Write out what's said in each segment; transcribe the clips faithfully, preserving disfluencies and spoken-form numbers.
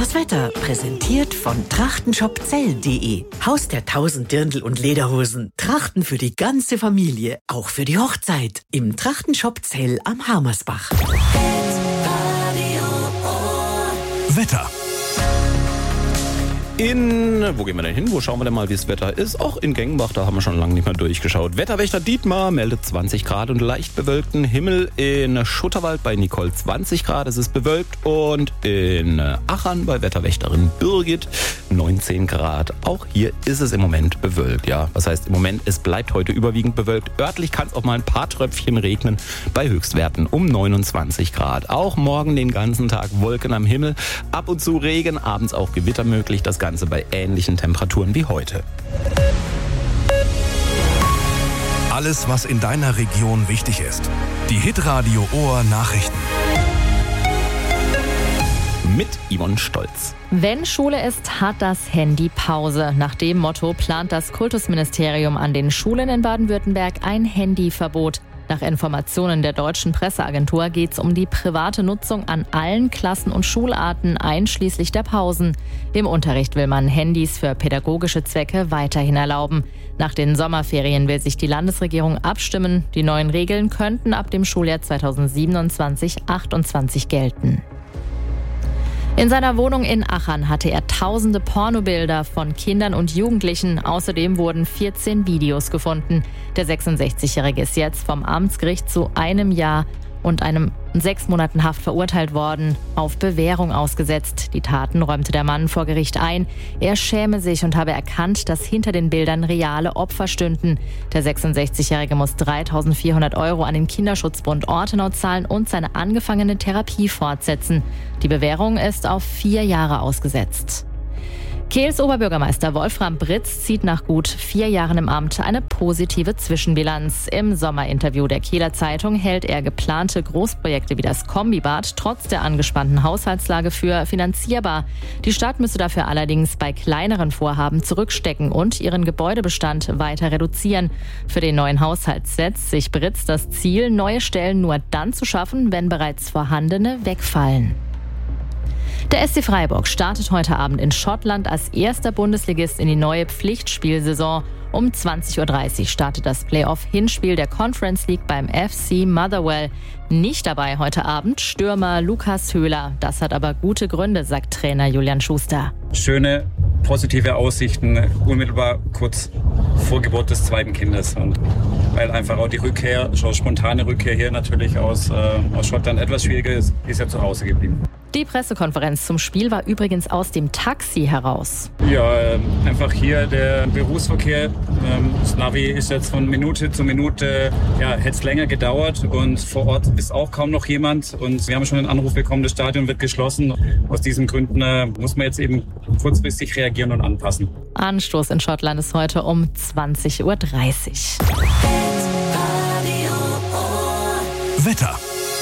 Das Wetter präsentiert von trachtenshop zell punkt de. Haus der tausend Dirndl und Lederhosen. Trachten für die ganze Familie, auch für die Hochzeit. Im Trachtenshop Zell am Harmersbach. Wetter. In, wo gehen wir denn hin? Wo schauen wir denn mal, wie das Wetter ist? Auch in Gengenbach, da haben wir schon lange nicht mehr durchgeschaut. Wetterwächter Dietmar meldet zwanzig Grad und leicht bewölkten Himmel. In Schutterwald bei Nicole zwanzig Grad, es ist bewölkt. Und in Achern bei Wetterwächterin Birgit neunzehn Grad. Auch hier ist es im Moment bewölkt. Ja, was heißt im Moment? Es bleibt heute überwiegend bewölkt. Örtlich kann es auch mal ein paar Tröpfchen regnen bei Höchstwerten um neunundzwanzig Grad. Auch morgen den ganzen Tag Wolken am Himmel. Ab und zu Regen, abends auch Gewitter möglich. Das Ganze bei ähnlichen Temperaturen wie heute. Alles, was in deiner Region wichtig ist. Die Hitradio Ohr Nachrichten. Mit Yvonne Stolz. Wenn Schule ist, hat das Handy Pause. Nach dem Motto plant das Kultusministerium an den Schulen in Baden-Württemberg ein Handyverbot. Nach Informationen der deutschen Presseagentur geht es um die private Nutzung an allen Klassen und Schularten, einschließlich der Pausen. Im Unterricht will man Handys für pädagogische Zwecke weiterhin erlauben. Nach den Sommerferien will sich die Landesregierung abstimmen. Die neuen Regeln könnten ab dem Schuljahr zweitausendsiebenundzwanzig achtundzwanzig gelten. In seiner Wohnung in Achern hatte er tausende Pornobilder von Kindern und Jugendlichen. Außerdem wurden vierzehn Videos gefunden. Der sechsundsechzigjährige ist jetzt vom Amtsgericht zu einem Jahr und einem sechs Monaten Haft verurteilt worden, auf Bewährung ausgesetzt. Die Taten räumte der Mann vor Gericht ein. Er schäme sich und habe erkannt, dass hinter den Bildern reale Opfer stünden. Der sechsundsechzigjährige muss dreitausendvierhundert Euro an den Kinderschutzbund Ortenau zahlen und seine angefangene Therapie fortsetzen. Die Bewährung ist auf vier Jahre ausgesetzt. Kehls Oberbürgermeister Wolfram Britz zieht nach gut vier Jahren im Amt eine positive Zwischenbilanz. Im Sommerinterview der Kieler Zeitung hält er geplante Großprojekte wie das Kombibad trotz der angespannten Haushaltslage für finanzierbar. Die Stadt müsse dafür allerdings bei kleineren Vorhaben zurückstecken und ihren Gebäudebestand weiter reduzieren. Für den neuen Haushalt setzt sich Britz das Ziel, neue Stellen nur dann zu schaffen, wenn bereits vorhandene wegfallen. Der S C Freiburg startet heute Abend in Schottland als erster Bundesligist in die neue Pflichtspielsaison. Um zwanzig Uhr dreißig startet das Playoff-Hinspiel der Conference League beim F C Motherwell. Nicht dabei heute Abend Stürmer Lukas Höhler. Das hat aber gute Gründe, sagt Trainer Julian Schuster. Schöne, positive Aussichten, unmittelbar kurz vor Geburt des zweiten Kindes. Und weil einfach auch die Rückkehr, schon spontane Rückkehr hier natürlich aus, äh, aus Schottland etwas schwieriger ist, ist er zu Hause geblieben. Die Pressekonferenz zum Spiel war übrigens aus dem Taxi heraus. Ja, äh, einfach hier der Berufsverkehr. Ähm, das Navi ist jetzt von Minute zu Minute, ja, hätte es länger gedauert und vor Ort ist auch kaum noch jemand. Und wir haben schon einen Anruf bekommen, das Stadion wird geschlossen. Aus diesen Gründen äh, muss man jetzt eben kurzfristig reagieren und anpassen. Anstoß in Schottland ist heute um zwanzig Uhr dreißig. Wetter.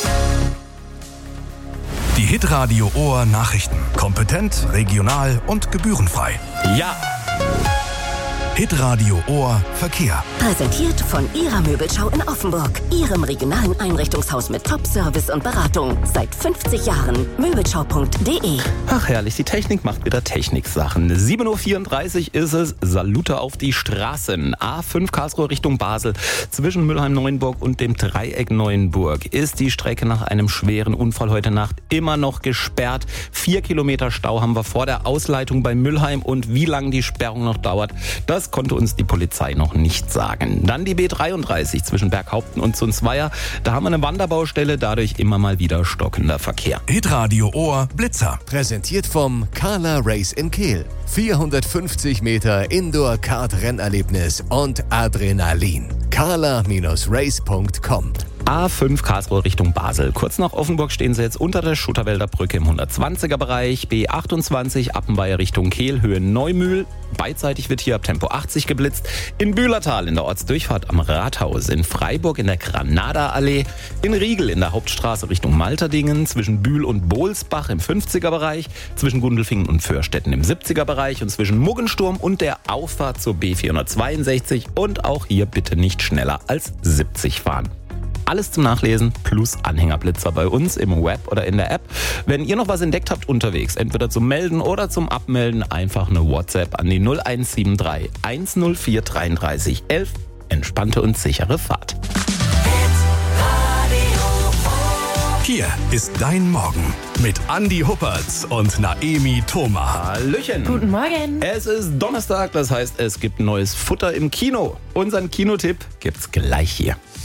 Die Hitradio Ohr Nachrichten. Kompetent, regional und gebührenfrei. Ja. Hitradio Ohr Verkehr. Präsentiert von Ihrer Möbelschau in Offenburg. Ihrem regionalen Einrichtungshaus mit Top-Service und Beratung. Seit fünfzig Jahren. Möbelschau punkt de. Ach herrlich, die Technik macht wieder Techniksachen. sieben Uhr vierunddreißig ist es. Salute auf die Straßen. A fünf Karlsruhe Richtung Basel. Zwischen Mülheim-Neuenburg und dem Dreieck Neuenburg ist die Strecke nach einem schweren Unfall heute Nacht immer noch gesperrt. Vier Kilometer Stau haben wir vor der Ausleitung bei Mülheim. Und wie lange die Sperrung noch dauert, das konnte uns die Polizei noch nicht sagen. Dann die B dreiunddreißig zwischen Berghaupten und Zunzweier. Da haben wir eine Wanderbaustelle, dadurch immer mal wieder stockender Verkehr. Hitradio Ohr Blitzer. Präsentiert vom Carla Race in Kehl. vierhundertfünfzig Meter Indoor-Kart-Rennerlebnis und Adrenalin. carla Race punkt com. A fünf Karlsruhe Richtung Basel. Kurz nach Offenburg stehen Sie jetzt unter der Schutterwälder Brücke im hundertzwanziger Bereich. B achtundzwanzig Appenweier Richtung Kehl, Höhe Neumühl. Beidseitig wird hier ab Tempo achtzig geblitzt. In Bühlertal in der Ortsdurchfahrt am Rathaus. In Freiburg in der Granada-Allee. In Riegel in der Hauptstraße Richtung Malterdingen. Zwischen Bühl und Bohlsbach im fünfziger Bereich. Zwischen Gundelfingen und Förstetten im siebziger Bereich. Und zwischen Muggensturm und der Auffahrt zur B vierhundertzweiundsechzig. Und auch hier bitte nicht schneller als siebzig fahren. Alles zum Nachlesen plus Anhängerblitzer bei uns im Web oder in der App. Wenn ihr noch was entdeckt habt unterwegs, entweder zum Melden oder zum Abmelden, einfach eine WhatsApp an die null eins sieben drei eins null vier dreiunddreißig elf. Entspannte und sichere Fahrt. Hier ist dein Morgen mit Andi Huppertz und Naemi Thoma. Hallöchen. Guten Morgen. Es ist Donnerstag, das heißt, es gibt neues Futter im Kino. Unseren Kinotipp gibt's gleich hier.